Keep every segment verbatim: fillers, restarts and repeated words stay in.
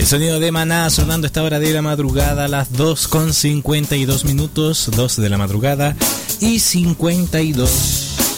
El sonido de Maná sonando a esta hora de la madrugada, a las dos con cincuenta y dos minutos, dos de la madrugada y cincuenta y dos.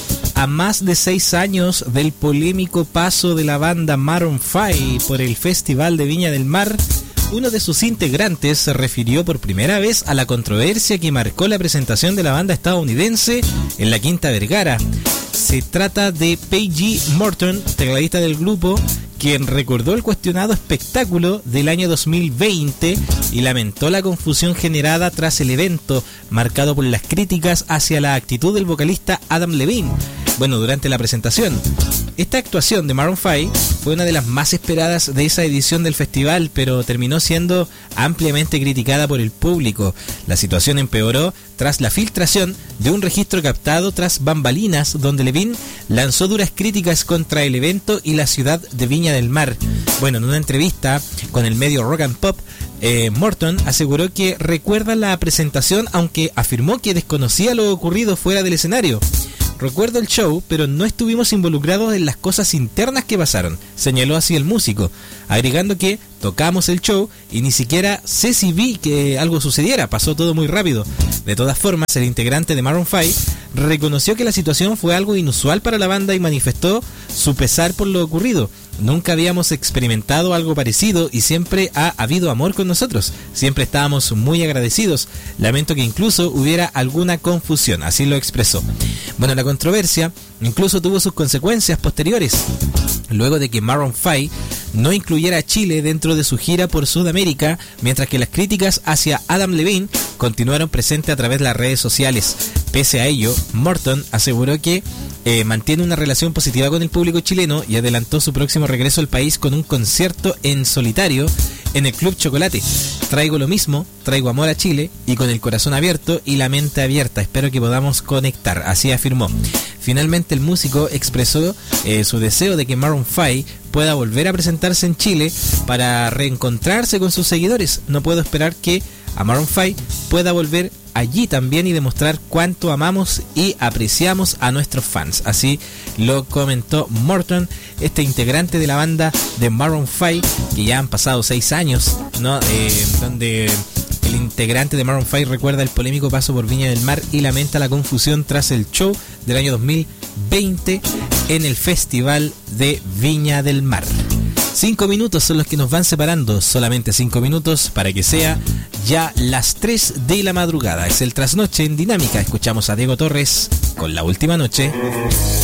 A más de seis años del polémico paso de la banda Maroon cinco por el Festival de Viña del Mar, uno de sus integrantes se refirió por primera vez a la controversia que marcó la presentación de la banda estadounidense en la Quinta Vergara. Se trata de Paige Morton, tecladista del grupo, quien recordó el cuestionado espectáculo del año dos mil veinte y lamentó la confusión generada tras el evento, marcado por las críticas hacia la actitud del vocalista Adam Levine. Bueno, durante la presentación, esta actuación de Maroon cinco fue una de las más esperadas de esa edición del festival, pero terminó siendo ampliamente criticada por el público. La situación empeoró tras la filtración de un registro captado tras bambalinas, donde Levine lanzó duras críticas contra el evento y la ciudad de Viña del Mar. Bueno, en una entrevista con el medio Rock and Pop, eh, Morton aseguró que recuerda la presentación, aunque afirmó que desconocía lo ocurrido fuera del escenario. Recuerdo el show, pero no estuvimos involucrados en las cosas internas que pasaron, señaló así el músico, agregando que tocamos el show y ni siquiera sé si vi que algo sucediera, pasó todo muy rápido. De todas formas, el integrante de Maroon cinco reconoció que la situación fue algo inusual para la banda y manifestó su pesar por lo ocurrido. Nunca habíamos experimentado algo parecido y siempre ha habido amor con nosotros. Siempre estábamos muy agradecidos. Lamento que incluso hubiera alguna confusión, así lo expresó. Bueno, la controversia incluso tuvo sus consecuencias posteriores. Luego de que Maroon cinco no incluyera a Chile dentro de su gira por Sudamérica, mientras que las críticas hacia Adam Levine continuaron presentes a través de las redes sociales. Pese a ello, Morton aseguró que eh, mantiene una relación positiva con el público chileno y adelantó su próximo regreso al país con un concierto en solitario en el Club Chocolate. Traigo lo mismo, traigo amor a Chile y con el corazón abierto y la mente abierta. Espero que podamos conectar, así afirmó. Finalmente el músico expresó eh, su deseo de que Maroon cinco pueda volver a presentarse en Chile para reencontrarse con sus seguidores. No puedo esperar que a Maroon cinco pueda volver allí también y demostrar cuánto amamos y apreciamos a nuestros fans. Así lo comentó Morton, este integrante de la banda de Maroon cinco, que ya han pasado seis años, ¿no? Eh, donde el integrante de Maroon cinco recuerda el polémico paso por Viña del Mar y lamenta la confusión tras el show del año dos mil veinte en el Festival de Viña del Mar. Cinco minutos son los que nos van separando, solamente cinco minutos para que sea ya las tres de la madrugada. Es el Trasnoche en Dinámica. Escuchamos a Diego Torres con La Última Noche.